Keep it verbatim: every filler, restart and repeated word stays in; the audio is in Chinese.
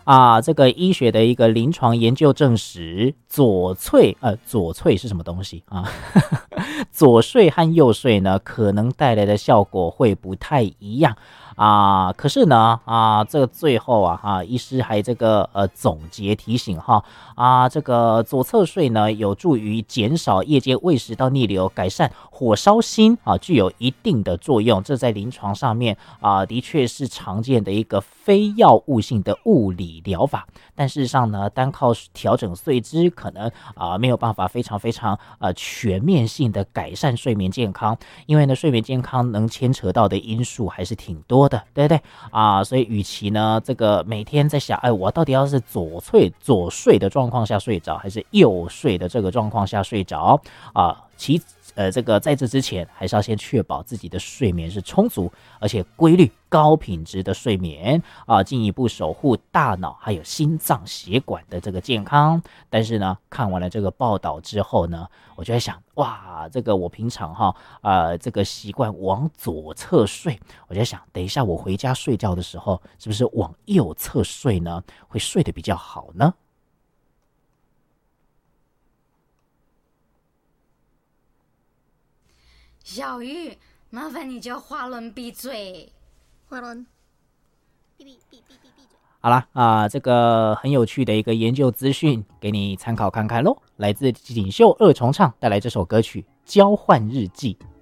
啊，这个医学的一个临床研究证实，左萃呃左萃是什么东西啊？左睡和右睡呢，可能带来的效果会不太一样啊。可是呢啊，这个最后啊啊，医师还这个呃总结提醒哈啊，这个左侧睡呢，有助于减少夜间胃食道逆流，改善火烧心啊，具有一定的作用。这在临床上面啊，的确是常见的一个非药物性的物理疗法。但事实上呢，单靠调整睡姿，可能啊没有办法非常非常呃全面性的改善睡眠健康，因为呢，睡眠健康能牵扯到的因素还是挺多的，对不对啊？所以，与其呢这个每天在想，哎，我到底要是左睡左睡的状况下睡着，还是右睡的这个状况下睡着啊？其呃，这个在这之前，还是要先确保自己的睡眠是充足，而且规律、高品质的睡眠啊，进一步守护大脑还有心脏血管的这个健康。但是呢，看完了这个报道之后呢，我就在想，哇，这个我平常哈呃这个习惯往左侧睡，我就在想，等一下我回家睡觉的时候，是不是往右侧睡呢，会睡得比较好呢？ 小玉，麻烦你叫华伦闭嘴。 华伦，闭闭闭闭闭闭嘴。 好啦啊、呃，这个很有趣的一个研究资讯，给你参考看看咯。来自锦绣二重唱带来这首歌曲《交换日记》。